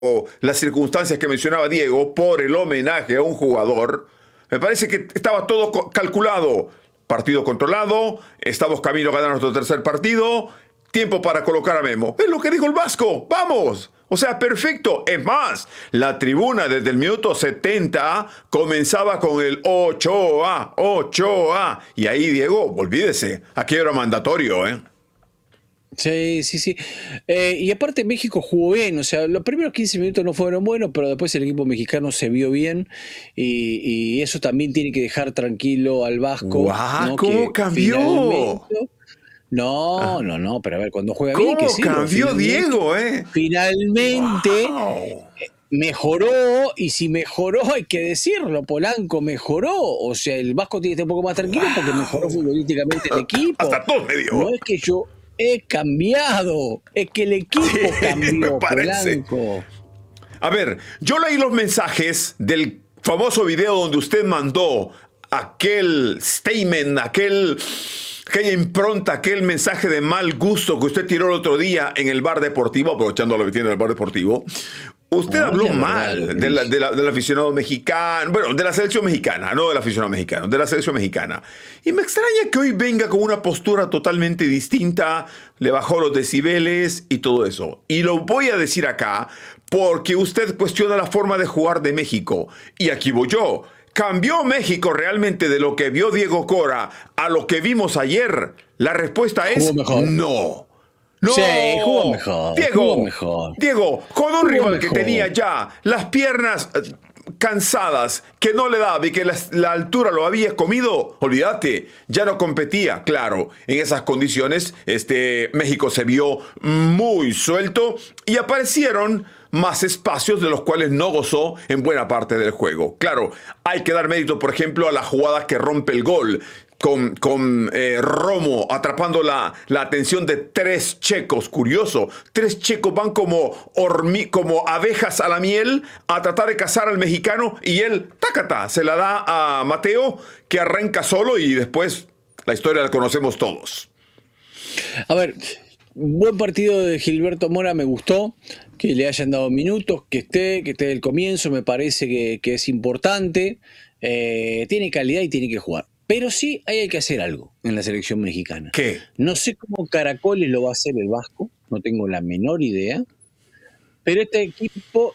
o las circunstancias que mencionaba Diego por el homenaje a un jugador, me parece que estaba todo calculado. Partido controlado, estamos camino a ganar nuestro tercer partido, tiempo para colocar a Memo. Es lo que dijo el Vasco, vamos. O sea, perfecto. Es más, la tribuna desde el minuto 70 comenzaba con el Ochoa, Ochoa. Y ahí, Diego, olvídese, aquí era mandatorio, ¿eh? Sí, sí, sí. Y aparte México jugó bien, o sea, los primeros 15 minutos no fueron buenos, pero después el equipo mexicano se vio bien y eso también tiene que dejar tranquilo al Vasco, ¡Guau! ¿no? ¿Cómo Que cambió? finalmente... No, no, no, pero a ver, cuando juega bien hay que ¿Cómo decirlo, cambió Diego, eh? finalmente ¡Wow! mejoró, y si mejoró hay que decirlo, Polanco mejoró, o sea, el Vasco tiene que estar un poco más tranquilo porque mejoró ¡Wow! futbolísticamente el equipo. Hasta todo me No dio. es que yo he cambiado, es que el Sí, equipo me cambió, parece. Polanco. A ver, yo leí los mensajes del famoso video donde usted mandó aquel statement, aquella impronta, aquel mensaje de mal gusto que usted tiró el otro día en el bar deportivo, aprovechando la vitrina del bar deportivo. Usted No, es habló la verdad lo mal que dije. del aficionado mexicano, bueno, de la selección mexicana, no del aficionado mexicano, de la selección mexicana. Y me extraña que hoy venga con una postura totalmente distinta, le bajó los decibeles y todo eso. Y lo voy a decir acá porque usted cuestiona la forma de jugar de México. Y aquí voy yo. ¿Cambió México realmente de lo que vio Diego Cora a lo que vimos ayer? La respuesta Jugó es mejor. no. Sí, jugó No, mejor, jugó Diego, mejor, Diego, con un jugó rival que mejor. tenía ya las piernas cansadas, que no le daba y que la altura lo había comido, olvídate, ya no competía. Claro, en esas condiciones, México se vio muy suelto y aparecieron más espacios de los cuales no gozó en buena parte del juego. Claro, hay que dar mérito, por ejemplo, a la jugada que rompe el gol con Romo atrapando la atención de tres checos. Curioso, tres checos van como abejas a la miel a tratar de cazar al mexicano y él, tácata, se la da a Mateo que arranca solo y después la historia la conocemos todos. A ver, buen partido de Gilberto Mora, me gustó, que le hayan dado minutos, que esté del comienzo, me parece que es importante, tiene calidad y tiene que jugar. Pero sí hay que hacer algo en la selección mexicana. ¿Qué? No sé cómo Caracoles lo va a hacer el Vasco, no tengo la menor idea, pero este equipo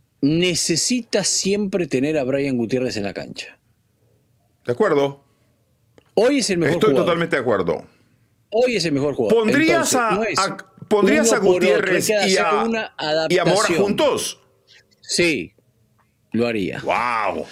necesita siempre tener a Brian Gutiérrez en la cancha. ¿De acuerdo? Hoy es el mejor Estoy jugador. totalmente de acuerdo. Hoy es el mejor jugador. ¿Pondrías Entonces, a, no es ¿pondrías a uno por otro, hay Gutiérrez que hacer una y a Mora adaptación. juntos? Sí, lo haría. ¡Wow!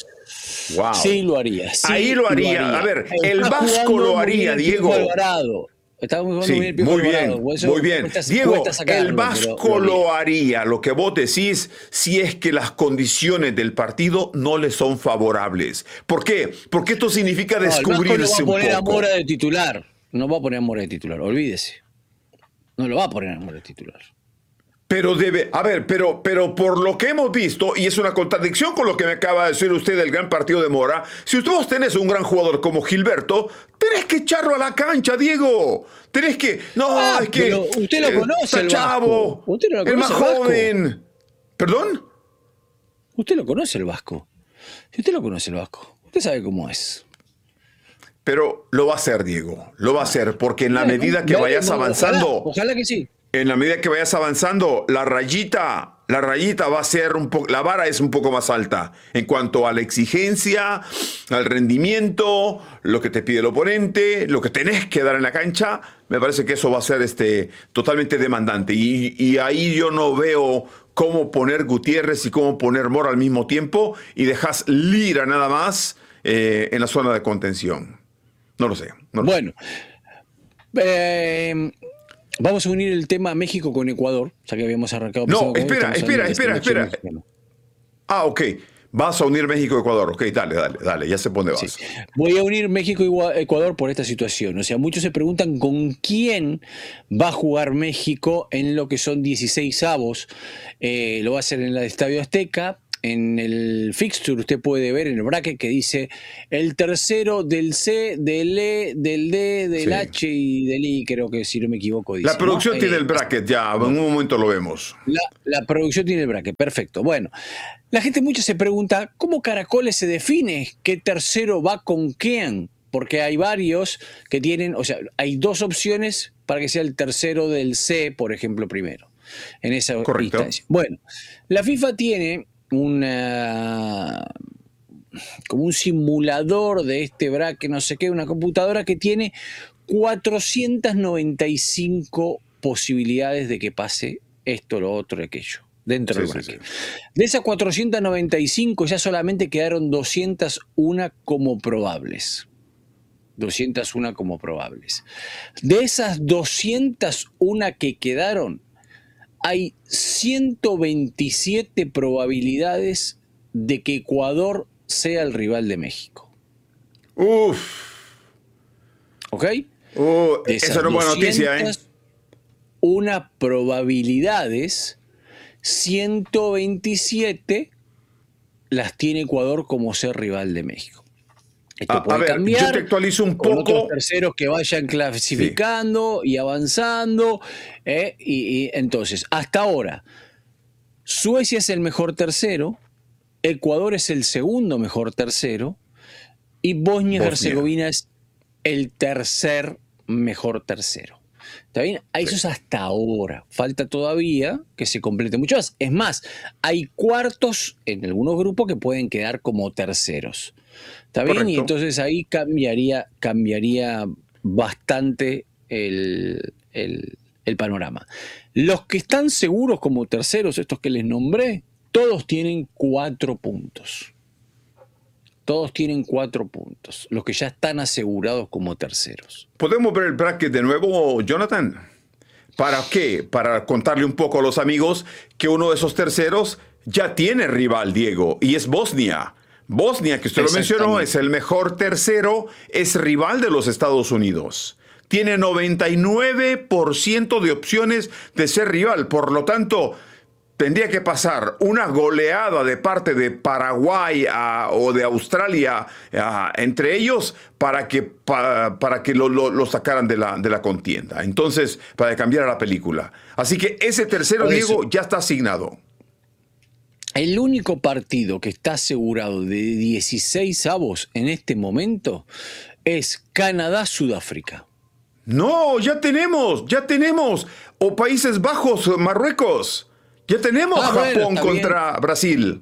Sí, ¡Wow! lo haría. Ahí Sí, lo lo haría. A haría. ver, el Está Vasco jugando lo muy bien haría, el Piojo Diego. Alvarado. Está jugando muy bien Sí, el Piojo muy Alvarado. bien, Por eso muy bien. cuesta Diego, el sacarlo, pero lo Vasco haría. lo haría. Lo que vos decís, si es que las condiciones del partido no le son favorables. ¿Por qué? Porque esto significa No, el Vasco no va descubrirse a un poner a Mora poco. de titular. No va a poner a Mora de titular, olvídese. No lo va a poner a Mora de titular. Pero debe, a ver, pero por lo que hemos visto, y es una contradicción con lo que me acaba de decir usted del gran partido de Mora, si usted vos tenés un gran jugador como Gilberto, tenés que echarlo a la cancha, Diego. Tenés que, no, es que Pero usted lo conoce está el Vasco. chavo, Usted no lo el más conoce el Vasco. joven. ¿Perdón? Usted lo conoce el Vasco. Si usted lo conoce el Vasco, usted sabe cómo es. Pero lo va a hacer, Diego. Lo va a hacer, porque en la Bueno, medida que vayas avanzando, ojalá que sí. en la medida que vayas avanzando, la rayita va a ser un poco, la vara es un poco más alta en cuanto a la exigencia, al rendimiento, lo que te pide el oponente, lo que tenés que dar en la cancha. Me parece que eso va a ser totalmente demandante. Y ahí yo no veo cómo poner Gutiérrez y cómo poner Mora al mismo tiempo y dejas Lira nada más en la zona de contención. No lo sé. No lo sé. Bueno, vamos a unir el tema México con Ecuador, ya que habíamos arrancado No, pensando con espera, estamos hablando de la espera, selección espera. mexicana. Ah, ok. Vas a unir México y Ecuador. Ok, dale. Ya sé por dónde Sí. vas. Voy a unir México y Ecuador por esta situación. O sea, muchos se preguntan con quién va a jugar México en lo que son 16avos. Lo va a hacer en el Estadio Azteca. en el fixture usted puede ver en el bracket que dice el tercero del C, del E, del D, del Sí. H y del I, creo que si no me equivoco dice. La producción ¿no? tiene el bracket ya, en un momento lo vemos. La producción tiene el bracket, perfecto. Bueno, la gente mucho se pregunta, ¿cómo Caracoles se define qué tercero va con quién? Porque hay varios que tienen, o sea, hay dos opciones para que sea el tercero del C, por ejemplo, primero, en esa Correcto. instancia. Bueno, la FIFA tiene como un simulador de este bracket, no sé qué, una computadora que tiene 495 posibilidades de que pase esto, lo otro, aquello, dentro del bracket. Sí. De esas 495 ya solamente quedaron 201 como probables. 201 como probables. De esas 201 que quedaron, hay 127 probabilidades de que Ecuador sea el rival de México. Uf. ¿Ok? Esa es una buena noticia, ¿eh? Una probabilidades, 127 las tiene Ecuador como ser rival de México. Esto puede cambiar. Yo te actualizo un con poco. Otros terceros que vayan clasificando y avanzando. Y entonces, hasta ahora, Suecia es el mejor tercero, Ecuador es el segundo mejor tercero y Bosnia y Herzegovina es el tercer mejor tercero. ¿Está bien? Eso es hasta ahora. Falta todavía que se complete mucho más. Es más, hay cuartos en algunos grupos que pueden quedar como terceros. ¿Está bien? Correcto. Y entonces ahí cambiaría bastante el panorama. Los que están seguros como terceros, estos que les nombré, todos tienen 4 puntos. Todos tienen 4 puntos. Los que ya están asegurados como terceros. ¿Podemos ver el bracket de nuevo, Jonathan? ¿Para qué? Para contarle un poco a los amigos que uno de esos terceros ya tiene rival, Diego, y es Bosnia. Bosnia, que usted lo mencionó, es el mejor tercero, es rival de los Estados Unidos. Tiene 99% de opciones de ser rival. Por lo tanto, tendría que pasar una goleada de parte de Paraguay o de Australia entre ellos para que lo sacaran de la contienda. Entonces, para cambiar la película. Así que ese tercero, Diego, ya está asignado. El único partido que está asegurado de 16 avos en este momento es Canadá-Sudáfrica. No, ya tenemos. O Países Bajos, Marruecos. Ya tenemos Japón contra Brasil.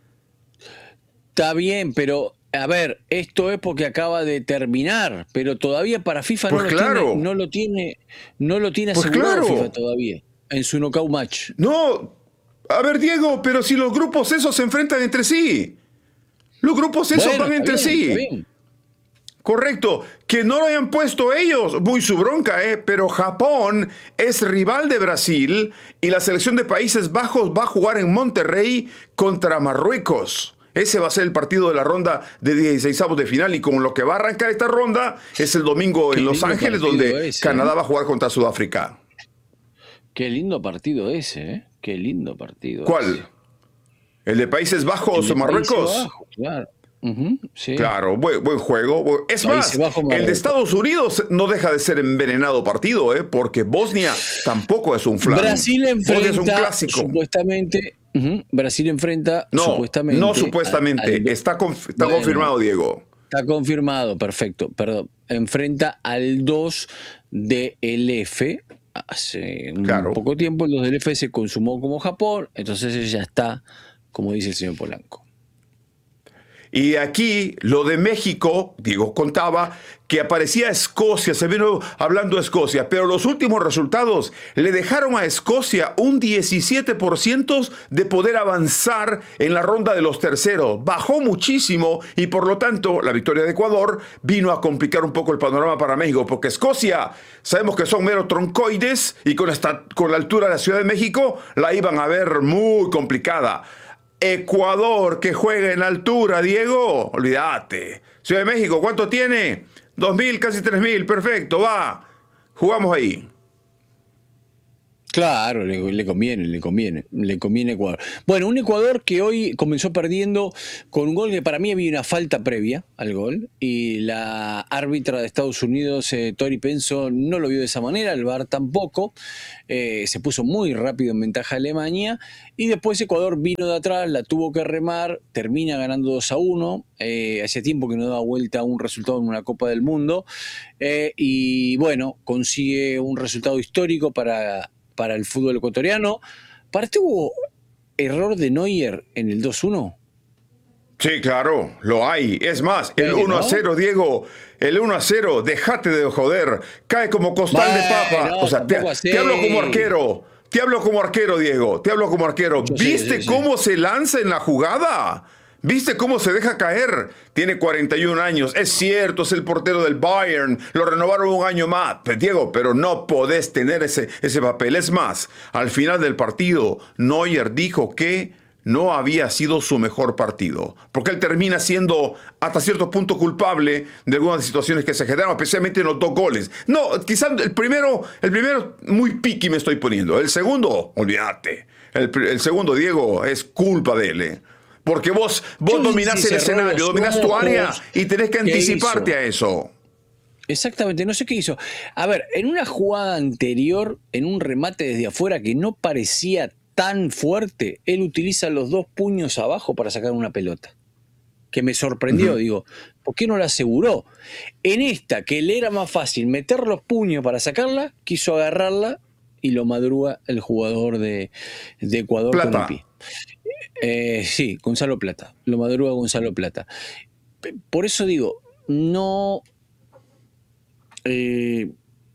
Está bien, pero a ver, esto es porque acaba de terminar, pero todavía para FIFA no lo tiene asegurado FIFA todavía en su knockout match. No, a ver, Diego, pero si los grupos esos se enfrentan entre sí. Los grupos esos van entre sí. Correcto, que no lo hayan puesto ellos, muy su bronca, pero Japón es rival de Brasil y la selección de Países Bajos va a jugar en Monterrey contra Marruecos. Ese va a ser el partido de la ronda de 16avos de final y con lo que va a arrancar esta ronda es el domingo en Los Ángeles, donde Canadá va a jugar contra Sudáfrica. Qué lindo partido ese, ¿eh? Qué lindo partido. ¿Cuál? Ese. ¿El de Países Bajos o Marruecos? Países Bajos, claro. Sí. Claro, buen juego. Es más, el de Estados Unidos no deja de ser envenenado partido, porque Bosnia tampoco es un flan. Brasil enfrenta, es un clásico. Supuestamente, Brasil enfrenta, supuestamente. No supuestamente, está confirmado, Diego. Está confirmado, perfecto, perdón. Enfrenta al 2 del F. Hace un poco tiempo el 2 del F se consumó como Japón, entonces ya está, como dice el señor Polanco. Y aquí, lo de México, Diego contaba que aparecía Escocia, se vino hablando de Escocia, pero los últimos resultados le dejaron a Escocia un 17% de poder avanzar en la ronda de los terceros. Bajó muchísimo y por lo tanto la victoria de Ecuador vino a complicar un poco el panorama para México, porque Escocia, sabemos que son mero troncoides y con la altura de la Ciudad de México la iban a ver muy complicada. Ecuador, que juega en altura, Diego, olvídate. Ciudad de México, ¿cuánto tiene? 2.000, casi 3.000, perfecto, va. Jugamos ahí. Claro, le conviene, le conviene Ecuador. Bueno, un Ecuador que hoy comenzó perdiendo con un gol que para mí había una falta previa al gol y la árbitra de Estados Unidos, Tori Penso, no lo vio de esa manera, el VAR tampoco, se puso muy rápido en ventaja Alemania y después Ecuador vino de atrás, la tuvo que remar, termina ganando 2-1, hacía tiempo que no daba vuelta a un resultado en una Copa del Mundo y bueno, consigue un resultado histórico para el fútbol ecuatoriano. ¿Para ti hubo error de Neuer en el 2-1? Sí, claro, lo hay. Es más, el Sí, 1-0, ¿no? Diego, el 1-0, déjate de joder, cae como costal de papa. Bueno, O sea, tampoco así. te hablo como arquero. Te hablo como arquero, Diego. Te hablo como arquero. Yo ¿Viste sé. cómo se lanza en la jugada? ¿Viste cómo se deja caer? Tiene 41 años. Es cierto, es el portero del Bayern. Lo renovaron un año más. Pero, Diego, pero no podés tener ese papel. Es más, al final del partido, Neuer dijo que no había sido su mejor partido. Porque él termina siendo hasta cierto punto culpable de algunas situaciones que se generaron, especialmente en los 2 goles. No, quizás el primero muy piqui me estoy poniendo. El segundo, olvídate. El segundo, Diego, es culpa de él. Porque vos Yo no sé dominás si el cerró escenario, los dominás tu área ojos. y tenés que ¿Qué anticiparte hizo? a eso. Exactamente, no sé qué hizo. A ver, en una jugada anterior, en un remate desde afuera que no parecía tan fuerte, él utiliza los 2 puños abajo para sacar una pelota. Que me sorprendió, Ujú. digo, ¿por qué no la aseguró? En esta, que le era más fácil meter los puños para sacarla, quiso agarrarla y lo madruga el jugador de Ecuador con el Plata. pie. Sí, Gonzalo Plata, lo madruga Gonzalo Plata. Por eso digo, no, eh,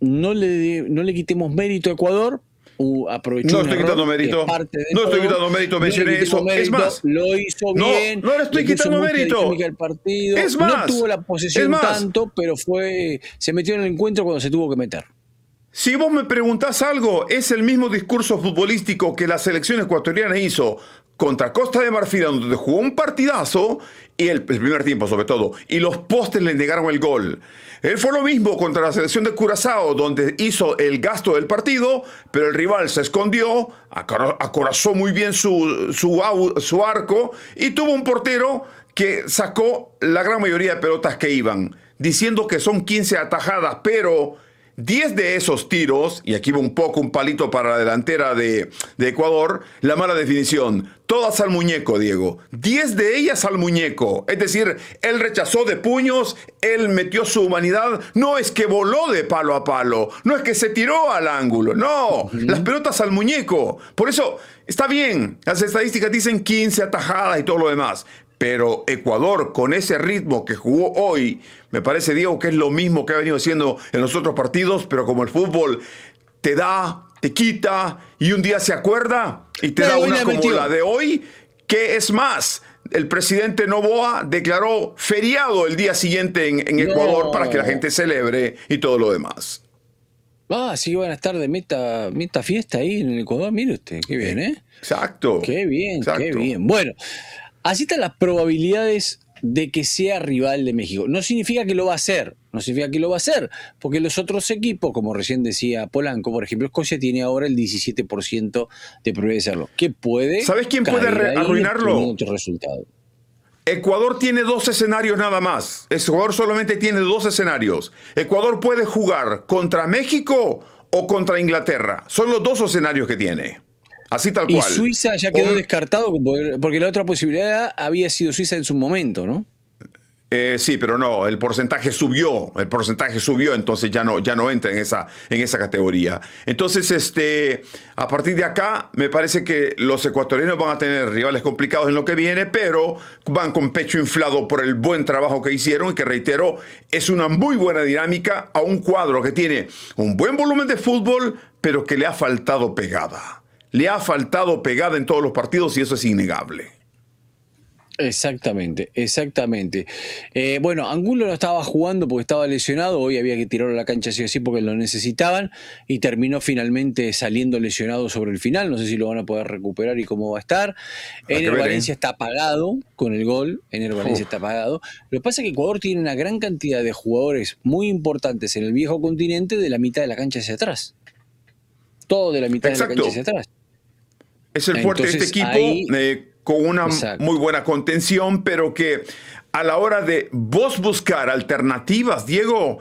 no le quitemos mérito a Ecuador, aprovechó No un estoy error quitando que es mérito. parte de No estoy todo, quitando mérito, no le mencioné quitemos eso. Es mérito, más, lo hizo bien, no le le estoy puso quitando mucha dinámica mérito. al partido, Es no más, tuvo la es posesión más. tanto, pero se metió en el encuentro cuando se tuvo que meter. Si vos me preguntás algo, es el mismo discurso futbolístico que la selección ecuatoriana hizo contra Costa de Marfil, donde jugó un partidazo, y el primer tiempo sobre todo, y los postes le negaron el gol. Él fue lo mismo contra la selección de Curazao, donde hizo el gasto del partido, pero el rival se escondió, acorazó muy bien su arco, y tuvo un portero que sacó la gran mayoría de pelotas que iban, diciendo que son 15 atajadas, pero 10 de esos tiros, y aquí va un poco un palito para la delantera de Ecuador, la mala definición, todas al muñeco, Diego. 10 de ellas al muñeco. Es decir, él rechazó de puños, él metió su humanidad. No es que voló de palo a palo, no es que se tiró al ángulo, no, las pelotas al muñeco. Por eso, está bien, las estadísticas dicen 15 atajadas y todo lo demás. Pero Ecuador, con ese ritmo que jugó hoy, me parece, Diego, que es lo mismo que ha venido haciendo en los otros partidos, pero como el fútbol te da, te quita, y un día se acuerda y te da Hoy una la como metió. la de hoy, que es más, el presidente Noboa declaró feriado el día siguiente en Ecuador para que la No. gente celebre y todo lo demás. Ah, sí van a estar de meta fiesta ahí en el Ecuador, mire usted, qué bien, ¿eh? Exacto. Qué bien, qué Exacto. bien. Bueno, así están las probabilidades de que sea rival de México. No significa que lo va a hacer, no significa que lo va a hacer, porque los otros equipos, como recién decía Polanco, por ejemplo, Escocia tiene ahora el 17% de probabilidad de serlo, que puede ¿Sabes quién puede caer ahí teniendo arruinarlo? otro resultado. Ecuador tiene 2 escenarios nada más. Ecuador solamente tiene 2 escenarios. Ecuador puede jugar contra México o contra Inglaterra. Son los 2 escenarios que tiene. Así tal Y cual. Suiza ya O, quedó descartado, porque la otra posibilidad había sido Suiza en su momento, ¿no? sí, pero no, el porcentaje subió, entonces ya no entra en esa categoría. Entonces, a partir de acá, me parece que los ecuatorianos van a tener rivales complicados en lo que viene, pero van con pecho inflado por el buen trabajo que hicieron y que, reitero, es una muy buena dinámica a un cuadro que tiene un buen volumen de fútbol, pero que le ha faltado pegada. Le ha faltado pegada en todos los partidos y eso es innegable. Exactamente, exactamente. Bueno, Angulo no estaba jugando porque estaba lesionado, hoy había que tirarlo a la cancha sí o sí porque lo necesitaban y terminó finalmente saliendo lesionado sobre el final, no sé si lo van a poder recuperar y cómo va a estar. Habrá que Ener ver, Valencia está apagado con el gol, Ener Valencia está apagado. Lo que pasa es que Ecuador tiene una gran cantidad de jugadores muy importantes en el viejo continente de la mitad de la cancha hacia atrás. todo de la mitad de la Exacto. cancha hacia atrás. Es el fuerte de este Entonces, equipo, ahí- con una Exacto. muy buena contención, pero que a la hora de vos buscar alternativas, Diego,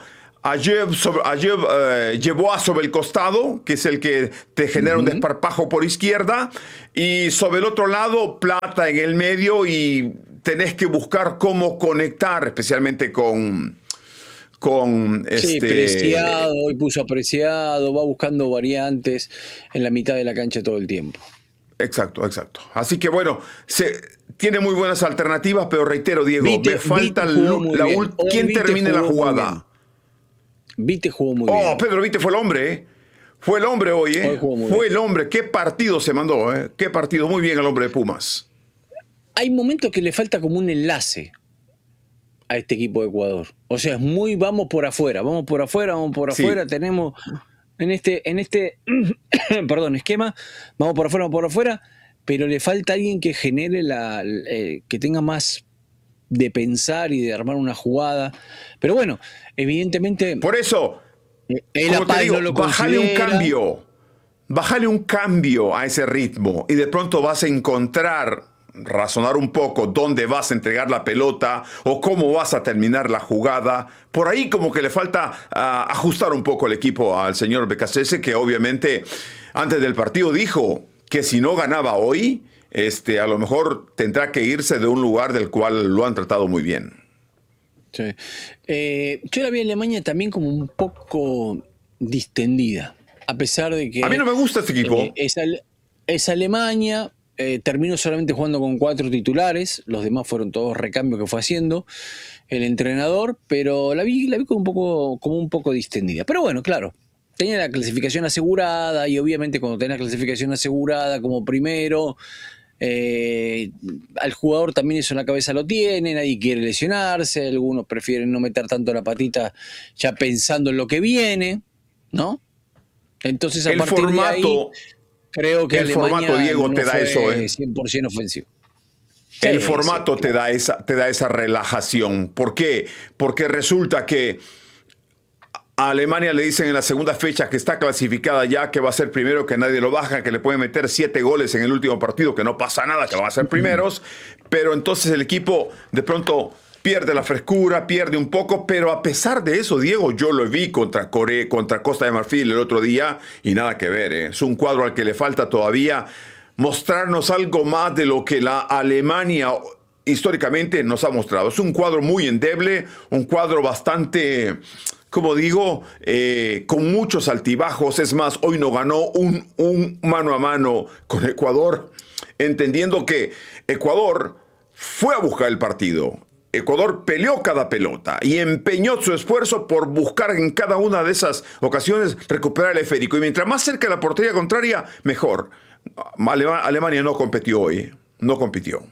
llevó a sobre el costado, que es el que te genera un desparpajo por izquierda, y sobre el otro lado, Plata en el medio, y tenés que buscar cómo conectar, especialmente con Sí, Preciado, hoy puso a Preciado, va buscando variantes en la mitad de la cancha todo el tiempo. Exacto. Así que bueno, tiene muy buenas alternativas, pero reitero, Diego, me falta jugó muy bien. Hoy quién Vite termine la jugó muy jugada. Vite jugó muy bien. Pedro Vite fue el hombre, ¿eh? Fue el hombre hoy, ¿eh? Hoy jugó muy Fue bien. el hombre. Qué partido se mandó, ¿eh? Qué partido. Muy bien el hombre de Pumas. Hay momentos que le falta como un enlace a este equipo de Ecuador. O sea, es muy vamos por afuera, Sí. tenemos en este perdón, esquema, vamos por afuera, pero le falta alguien que genere que tenga más de pensar y de armar una jugada. Pero bueno, evidentemente Por eso, el como te Apal digo, no lo bájale un considera. cambio. Bájale un cambio a ese ritmo y de pronto vas a razonar un poco dónde vas a entregar la pelota o cómo vas a terminar la jugada. Por ahí como que le falta ajustar un poco el equipo al señor Becasese, que obviamente antes del partido dijo que si no ganaba hoy, a lo mejor tendrá que irse de un lugar del cual lo han tratado muy bien. Sí. Yo la vi en Alemania también como un poco distendida, a pesar de que A mí no me gusta este equipo. es Alemania. Terminó solamente jugando con 4 titulares, los demás fueron todos recambios que fue haciendo el entrenador, pero la vi como un poco distendida. Pero bueno, claro, tenía la clasificación asegurada y obviamente cuando tenés la clasificación asegurada como primero, al jugador también eso en la cabeza lo tiene, nadie quiere lesionarse, algunos prefieren no meter tanto la patita ya pensando en lo que viene, ¿no? Entonces a El partir de ahí, formato, creo que el Alemania formato, Diego, no te da fue eso, ¿eh? 100% ofensivo. El Sí, formato sí, te da esa relajación. ¿Por qué? Porque resulta que a Alemania le dicen en la segunda fecha que está clasificada ya, que va a ser primero, que nadie lo baja, que le pueden meter 7 goles en el último partido, que no pasa nada, que van a ser primeros. Pero entonces el equipo de pronto pierde la frescura, pierde un poco, pero a pesar de eso, Diego, yo lo vi contra Costa de Marfil el otro día y nada que ver, ¿eh? Es un cuadro al que le falta todavía mostrarnos algo más de lo que la Alemania históricamente nos ha mostrado. Es un cuadro muy endeble, un cuadro bastante, como digo, con muchos altibajos. Es más, hoy no ganó un mano a mano con Ecuador, entendiendo que Ecuador fue a buscar el partido. Ecuador peleó cada pelota y empeñó su esfuerzo por buscar en cada una de esas ocasiones recuperar el esférico. Y mientras más cerca de la portería contraria, mejor. Alemania no compitió hoy, no compitió.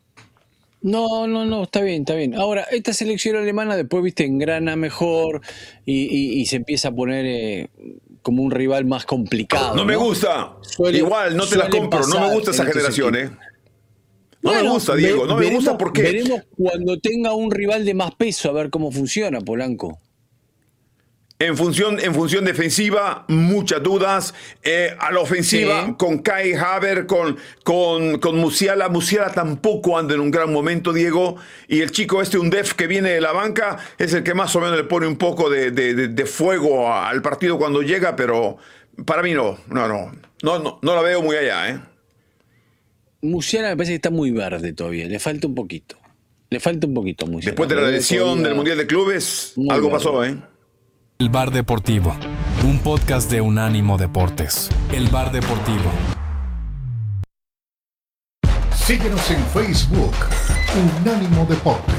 No, está bien. Ahora, esta selección alemana después, viste, engrana mejor y se empieza a poner como un rival más complicado. No me gusta. Igual, no te la compro. No me gusta esa generación, ¿eh? No me gusta, Diego. No me gusta porque... Veremos cuando tenga un rival de más peso a ver cómo funciona, Polanco. En función defensiva, muchas dudas. A la ofensiva, Sí. con Kai Havertz, con Musiala. Musiala tampoco anda en un gran momento, Diego. Y el chico Undef que viene de la banca es el que más o menos le pone un poco de fuego al partido cuando llega, pero para mí no la veo muy allá, ¿eh? Musiala me parece que está muy verde todavía, le falta un poquito. Musiala. Después de la lesión del Mundial de Clubes, Muy algo verde. pasó, ¿eh? El Bar Deportivo, un podcast de Unánimo Deportes. El Bar Deportivo. Síguenos en Facebook, Unánimo Deportes.